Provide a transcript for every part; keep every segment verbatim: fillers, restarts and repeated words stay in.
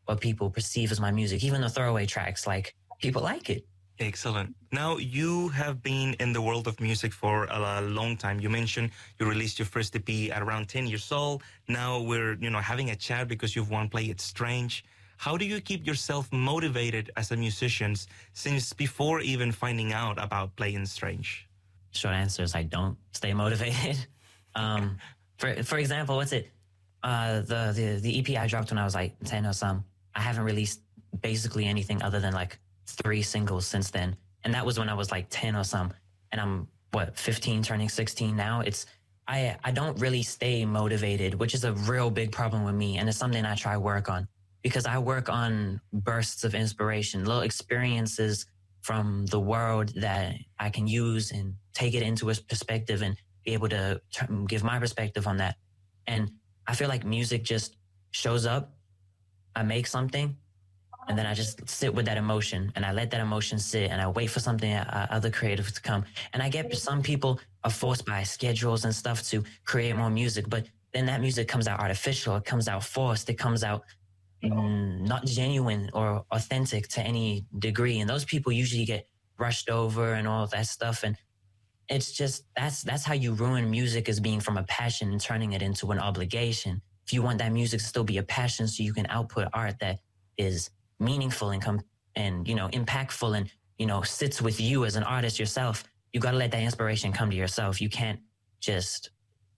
what people perceive as my music. Even the throwaway tracks, like people like it. Excellent. Now, you have been in the world of music for a long time. You mentioned you released your first E P at around ten years old. Now we're, you know, having a chat because you've won Play It Strange. How do you keep yourself motivated as a musician since before even finding out about Play It Strange? Short answer is I don't stay motivated. um, for for example, what's it? Uh, the, the, the E P I dropped when I was like ten or some. I haven't released basically anything other than like three singles since then. And that was when I was like ten or some. And I'm, what, fifteen, turning sixteen now? It's, I, I don't really stay motivated, which is a real big problem with me. And it's something I try to work on because I work on bursts of inspiration, little experiences from the world that I can use and take it into a perspective and be able to t- give my perspective on that. And I feel like music just shows up. I make something, and then I just sit with that emotion, and I let that emotion sit, and I wait for something, uh, other creative to come. And I get some people are forced by schedules and stuff to create more music, but then that music comes out artificial. It comes out forced. It comes out mm, not genuine or authentic to any degree. And those people usually get brushed over and all of that stuff. And it's just, that's, that's how you ruin music, as being from a passion and turning it into an obligation. If you want that music to still be a passion so you can output art that is meaningful and come and, you know, impactful and, you know, sits with you as an artist yourself, you got to let that inspiration come to yourself. You can't just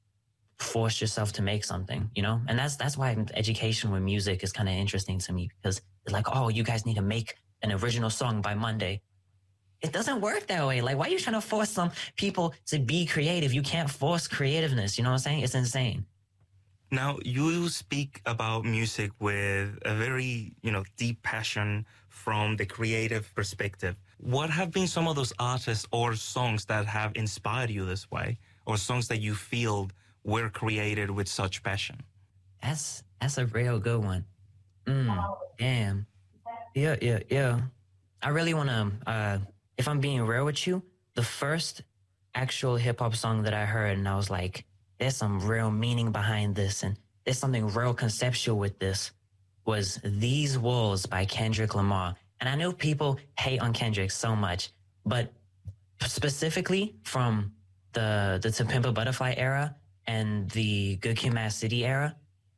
force yourself to make something, you know? And that's, that's why education with music is kind of interesting to me, because it's like, oh, you guys need to make an original song by Monday. It doesn't work that way. Like, why are you trying to force some people to be creative? You can't force creativeness. You know what I'm saying? It's insane. Now, you speak about music with a very, you know, deep passion from the creative perspective. What have been some of those artists or songs that have inspired you this way, or songs that you feel were created with such passion? That's that's a real good one. Mm, damn. Yeah, yeah, yeah. I really want to, uh, if I'm being real with you, the first actual hip-hop song that I heard, and I was like, there's some real meaning behind this, and there's something real conceptual with this, was These Walls by Kendrick Lamar. And I know people hate on Kendrick so much, but specifically from the the To Pimp a Butterfly era and the Good Kid, Mad City era,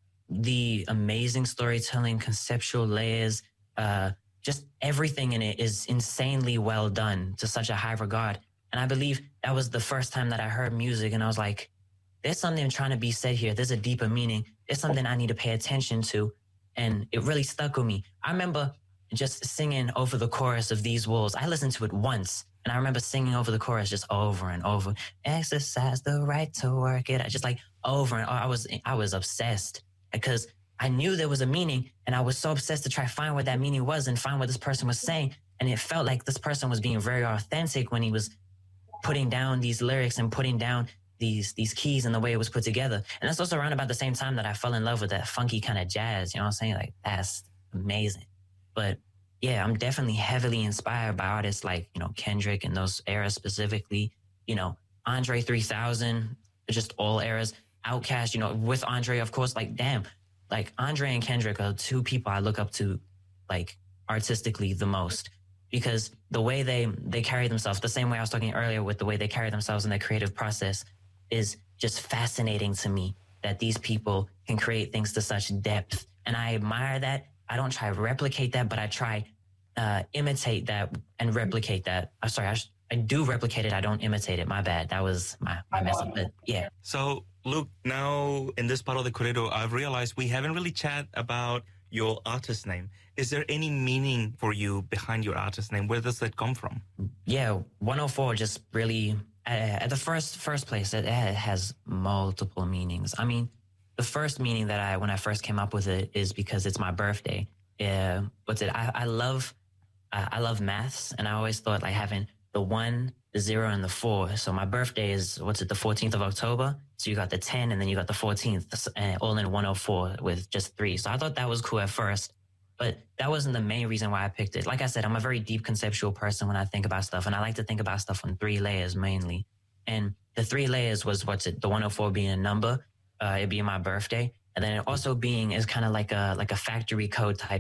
the amazing storytelling, conceptual layers, uh, just everything in it is insanely well done to such a high regard. And I believe that was the first time that I heard music, and I was like, there's something trying to be said here. There's a deeper meaning. There's something I need to pay attention to. And it really stuck with me. I remember just singing over the chorus of These Walls. I listened to it once, and I remember singing over the chorus just over and over. Exercise the right to work it. I just like over and over. I was, I was obsessed because I knew there was a meaning, and I was so obsessed to try to find what that meaning was and find what this person was saying. And it felt like this person was being very authentic when he was putting down these lyrics and putting down these these keys and the way it was put together. And that's also around about the same time that I fell in love with that funky kind of jazz, you know what I'm saying? Like, that's amazing. But yeah, I'm definitely heavily inspired by artists like, you know, Kendrick and those eras specifically, you know, Andre three thousand, just all eras, Outkast, you know, with Andre, of course, like, damn, like Andre and Kendrick are two people I look up to, like, artistically the most. Because the way they, they carry themselves, the same way I was talking earlier with the way they carry themselves in their creative process, is just fascinating to me, that these people can create things to such depth. And I admire that. I don't try to replicate that, but I try uh, imitate that and replicate that. I'm sorry, I, sh- I do replicate it. I don't imitate it. My bad. That was my, my mess up. But yeah. So, Luke, now in this part of the corrido, I've realized we haven't really chat about your artist name. Is there any meaning for you behind your artist name? Where does that come from? Yeah, one oh four just really... Uh, at the first first place, it, it has multiple meanings. I mean, the first meaning that I, when I first came up with it, is because it's my birthday. Yeah, what's it? I, I love, I, I love maths, and I always thought like having the one, the zero, and the four. So my birthday is, what's it? The fourteenth of October. So you got the ten, and then you got the fourteenth, uh, all in one oh four with just three. So I thought that was cool at first. But that wasn't the main reason why I picked it. Like I said, I'm a very deep conceptual person when I think about stuff, and I like to think about stuff on three layers mainly. And the three layers was, what's it? The one oh four being a number, uh, it being my birthday, and then it also being is kind of like a like a factory code type